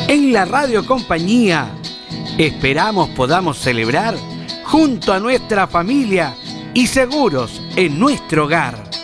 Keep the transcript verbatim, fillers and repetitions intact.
En la Radio Compañía esperamos podamos celebrar junto a nuestra familia y seguros en nuestro hogar.